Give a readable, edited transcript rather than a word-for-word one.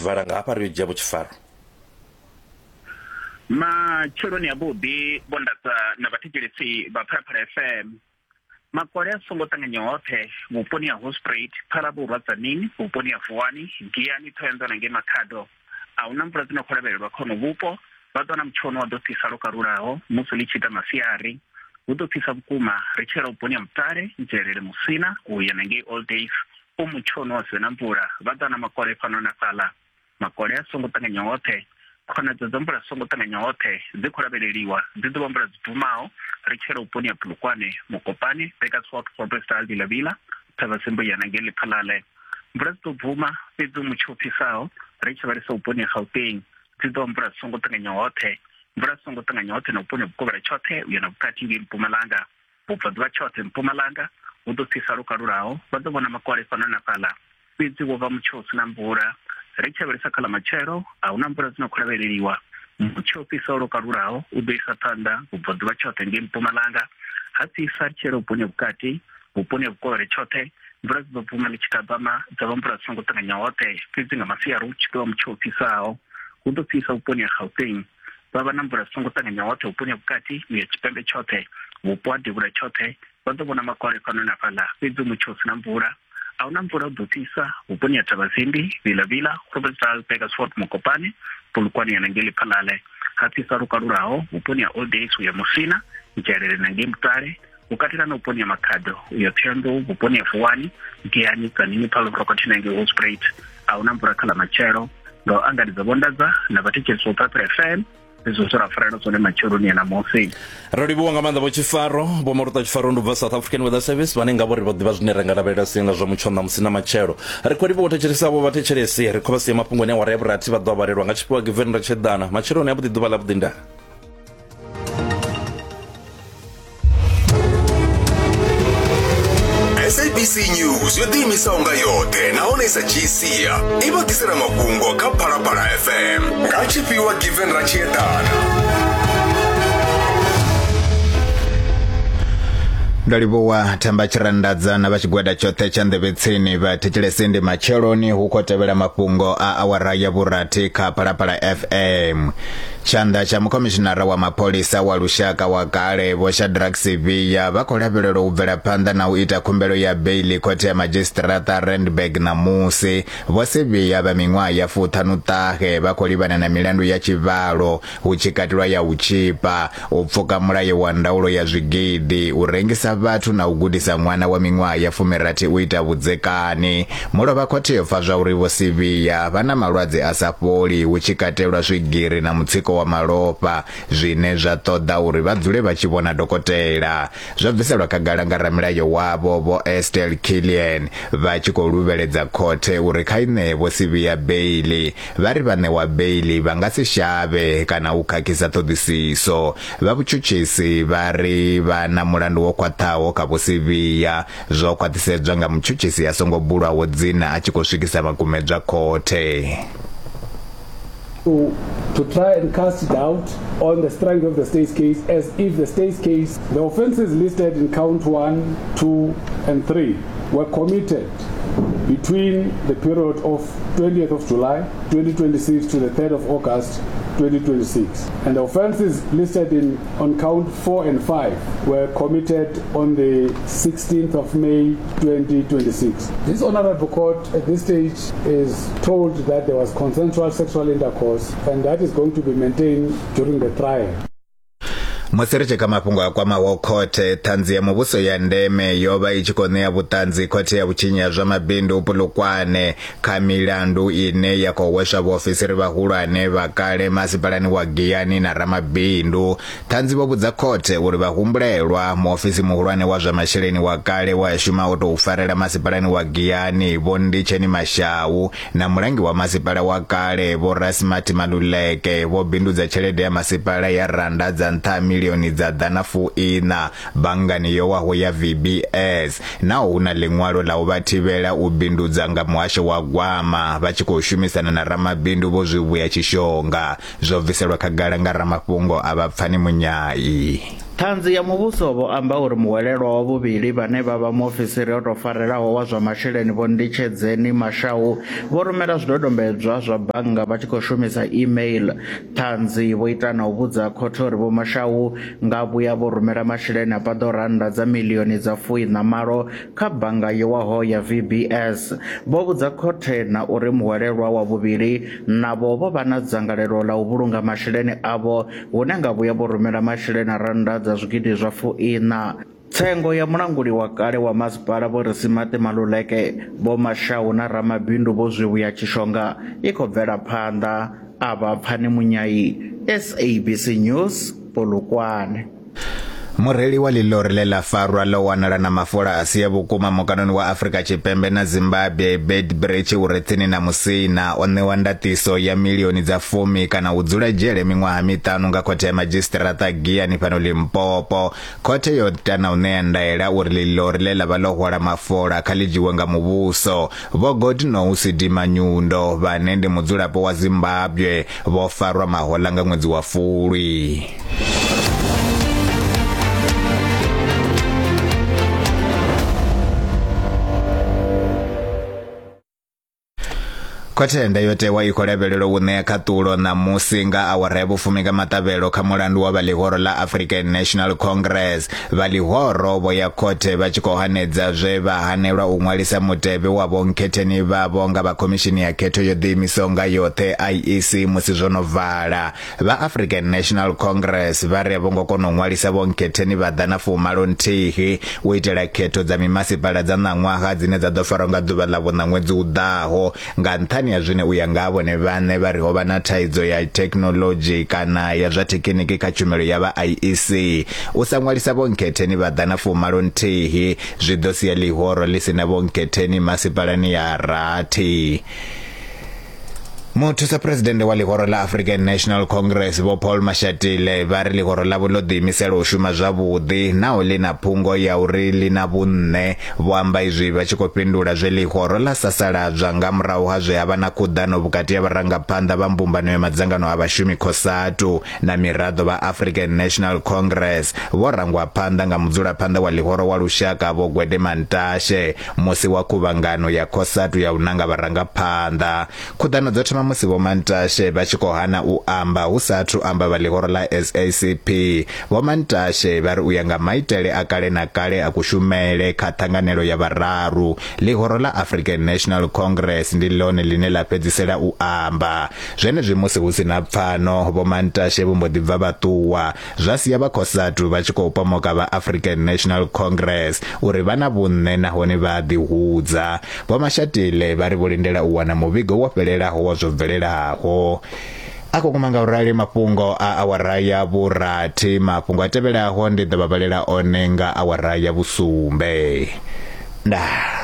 Chivara ngapa ri jabo Chifaro ma chiloni abudi bondatsa na batigirisi ba Pharapara FM makore songo tanganyothe buponi ya Hospret pharabu ratsanini buponi ya Fuani giani twenza na ngema khado auna mprazina khorabelwa khono bupo batona mchono wa dotisa lokarulaho musulichita masiari udotisa bukuma richera uponi ya Mtare njerele musina uyanenge all days umuchono wa senambura batona makore fano na sala makore songo tanganyothe khona zombra songo tanganyothe zikhorabeleliwa zidombra zivumao richera uponi ya Pulukwane Mokopane Pegaswap Forestal de la Villa tabasembo yanangeli phalale mbrasto vuma pedu muchopisao richera so uponi ya Gauteng zidombra songo tanganyothe mbrasto songo tanganyothe na uponi bukobra chothe uyana bukati ngi Mpumalanga bupfadwa chothe Mpumalanga udotisa lokarulao badobona makwale fana na pala bizi wova muchosi na mbura richera sakala machero auna mbura zinokhorabeleliwa muchopisa lokarulao ubeisa tanda ubodwa chothe ngi Mpumalanga hati sarchero uponi bukati uponi bukore chothe mbura zobuma lichikabama zabambura songo tanganyothe fizinga masia ruchiko muchopisao udopisa uponi ya Gauteng baba nambura songo tanganyothe uponi bukati ya Chipembe chothe upwadi bura chothe badobona makwale fana na pala bizi muchosi na mbura auna mbura udotisa uponi ya Tabazimbi Vila Forestal Pegaswap Mokopane Pulukwane yanangeli phalale hati sarukarulao uponi ya all days ya Musina njerele nange Mtare ukatira na uponi ya Makhado ya Thendo uponi ya Fuani giani kanini palo prokotina nge Hospret auna mbura kala machero ndo angari zabondaza na batike so Pharapara FM zosora frano sone machero ni na Mose Rodibo ngamanda bo Chifaro bo morta Chifaro ndo South African Weather Service banenga bo ribo divazine rangara bela singa zo muchona musina machero rekodi bo tachirisa bo batecherese rekobase mapungo ne ware brati badobarerwa ngachipiwa given rachedana machero ne abudi dubala budinda SABC News yotimisonga yote naonesa chisia ibatisira mapungo ka Pharapara FM ngachipiwa given rachedana Ndalibowa tambachirandadza na vachigwada chothe cha ndevetsini vatecheresende macheloni huko tevela mapungo a awara ya burati ka Pharapara FM. Chanda cha mkomishinara wa mapolisa wa Lushaka wa kale Bosha Draxivia vakolabelelo ubvela panda na uita kumbelo ya baili kote ya magistrata Randburg na Musi Vosivia vamingwa ya futanutahe vakolibana na milandu ya chivalo uchikatilwa ya uchipa upfuka mulaye wa ndaulo ya zwigidi urengisa vatu na ugudisa mwana wa mingwa ya fumirati uita vudzekani mulova kote yofazwa uri Vosivia vana malwadze asapoli uchikatelwa zwigiri na mutsiko wa malopa zvine zvatoda uri vadzule vachivona dokotela zvabviselwa kagalangara milayo wavo vo Estelle Killian vachikoluveledza kote uri kaine Vosivia Bailey vari vane wa Bailey vangasishave kana ukakisa todisiso vavuchuchisi vari vana mulandu wokwatawo ka Vosivia zvokwatisedzwa nga muchuchisi yasongobulwawo dzina achikosvikisa makumedzwa kote. To try and cast doubt on the strength of the state's case, as if the state's case, the offenses listed in count 1, 2, and 3 were committed between the period of 20th of July 2026 to the 3rd of August 2026. And the offenses listed on count 4 and 5 were committed on the 16th of May 2026. This Honorable Court at this stage is told that there was consensual sexual intercourse, and that is going to be maintained during the trial. Musiriche kama pungo akwama wokote tanzi ya mubuso ya ndeme yoba ichikonea butanzi kote ya uchinya zwa mabindu upulukwane kamilandu ine ya kowesha waofisiri bahulwane bakale masipalani wa Giani na Ramabindu tanzi wabudza kote uri bahumbulelwa muofisi muhulwane wa zwa mashileni wakale wa shuma oto ufarela masipalani wa Giani bondi cheni Mashau na mulangi wa masipala wakale bo Rasmati Maluleke bo bindu za chelede ya masipala ya Randa za ntami milioni za danafu ina bangani yowaho ya VBS nao una lengwalo la ubatibela ubinduza nga mwasho wa gwama bachikoshumisana na Ramabindu bozwibu ya chishonga zoviselwa kagala nga Ramapungo abapfani munyayi. Thanzi ya muvhuso vho amba uri muhwelelwa wa vhuvhili vhane vha vha muofisiri o tou farelaho wa zwa masheleni Vho Nditshedzeni Mashau vho rumela zwidodombedzwa zwa bannga vha tshi khou shumisa email. Thanzi vho ita na u vhudza khothe uri Vho Mashau nga vhuya vho rumela masheleni a paḓaho rannda dza miḽioni dza 48 kha bannga yewaho ya VBS. Vho vhudza khothe na uri muhwelelwa wa vhuvhili navho vho vha na dzangalelo ḽa u vhulunga masheleni avho hune nga vhuya vho rumela masheleni a rannda dza zwigidi zwa 40. Tsengo ya mulanguli wa kale wa masipala Vho Risimaṱe Maluleke, Vho Mashau na ramabindu Vho Zwiwuya Tshishonga i khou bvela phanḓa. A vha Pfani Munyai, SABC News, Polokwane. Mureli wa ḽilori ḽe ḽa farwa ḽo wanala na mafola a si ya vhukuma mukanoni wa Afrika Tshipembe na Zimbabwe Bedbridge u re tsini na Musina o ṋewa ndatiso ya miḽioni dza 10 kana u dzula dzhele miṅwaha 5 nga khothe ya madzhisiṱiraṱa Giyani fhano Limpopo. Khothe yo ita na u ṋea ndaela uri ḽilori ḽe ḽa vha ḽo hwala mafola kha ḽi dzhiwe nga muvhuso. Vho Godnous Dimanyundo vhane ndi mudzulapo wa Zimbabwe vho farwa mahoḽa nga ṅwedzi wa Fulwi. Khothe ndayotewa i khou lavhelela u ṋea khaṱulo ṋamusi nga awara ya vhufumi nga maṱavhelo kha mulandu wa vhaḽihoro ḽa African National Congress. Vhaḽihoro vho ya khothe vha tshi khou hanedza zwe vha hanelwa u ṅwalisa mutevhe wa vhonkhetheni vhavho nga vha khomishini ya khetho yo ḓiimisaho nga yoṱhe IEC musi zwo no vala. Vha African National Congress vha ri a vho ngo kona u ṅwalisa vhonkhetheni vha ḓa na 49 u itela khetho dza mimasipala dza ṋaṅwaha dzine dza ḓo farwa nga ḓuvha ḽa vhuṋa ṅwedzi u ḓaho. Nga nṱhani ya zwine u ya nga vhone vhaṋe vha ri ho vha na thaidzo ya thekinoḽodzhi kana ya zwa thekiniki kha tshumelo ya vha IEC. U sa ṅwalisa vhonkhetheni vha ḓa na 49 zwi ḓo sia ḽihoro ḽi si na vhonkhetheni masipalani ya rathi. Muthusa Presidente wa ḽihoro ḽa African National Congress Vho Paul Mashatile vha ri ḽihoro ḽavho ḽo ḓiimisela u shuma zwavhuḓi naho ḽi na phungo ya uri ḽi na vhunṋe. Vho amba izwi vha tshi khou fhindula zwe ḽihoro ḽa sasaladzwa nga murahu ha zwe ha vha na khuḓano vhukati ha vharangaphanḓa vha mbumbano ya madzangano a vhashumi COSATU na miraḓo vha African National Congress. Vho rangwa phanḓa nga mudzulaphanḓa wa ḽihoro wa lushaka Vho Gwede Mantashe musi wa khuvhangano ya COSATU ya u ṋanga vharangaphanḓa. Khuḓano dzo thoma musi Vho Mantashe vha tshi khou hana u amba hu sathu amba vha ḽihoro ḽa SACP. Vho Mantashe vha ri u ya nga maitele a kale na kale a kushumele kha ṱhanganelo ya vhararu, ḽihoro ḽa African National Congress ndi ḽone ḽine ḽa fhedzisela u amba. Zwenezwi musi hu si na pfano Vho Mantashe vho mbo ḓi bva vha ṱuwa zwa sia vha COSATU vha tshi khou pomoka vha African National Congress uri vha na vhunṋe nahone vha ḓi hudza. Vho Mashatile vha ri vho lindela u wana muvhigo wo fhelelaho wa zwo bvelelaho. Ako kuma nga urali mafhungo a awara ya vhurathi. Mafhungo a tevhelaho ndi ḓo vha vhalela one nga awara ya vhusumbe. Ndaa.